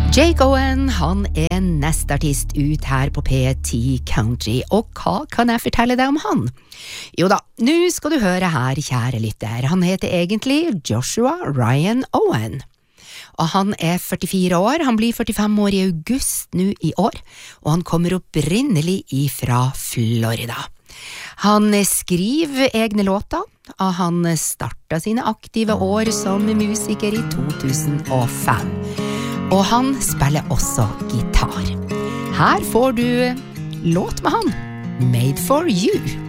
Jake Owen, han nestartist ut her på P10 Country, og hva kan jeg fortelle deg om han? Jo da, nå skal du høre her, kjære lytter. Han heter egentlig Joshua Ryan Owen. Og han 44 år, han blir 45 år i august nå i år, og han kommer opprinnelig ifra Florida. Han skriver egne låter, og han startet sine aktive år som musiker i 2005. Og han spiller også gitar. Her får du låt med han, Made for You.